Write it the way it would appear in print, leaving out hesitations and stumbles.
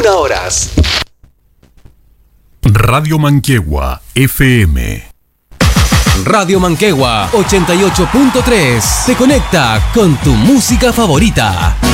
21 horas. Radio Manquehue, FM. Radio Manquehue 88.3 te conecta con tu música favorita.